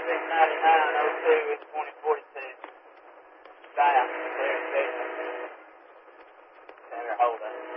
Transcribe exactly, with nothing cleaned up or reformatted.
six ninety-nine oh two is twenty forty-two. South, there, there. There, hold up.